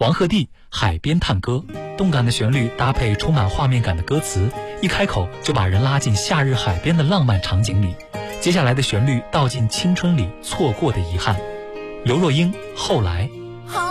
王鹤棣海边探歌，动感的旋律搭配充满画面感的歌词，一开口就把人拉进夏日海边的浪漫场景里。接下来的旋律道尽青春里错过的遗憾。刘若英后来。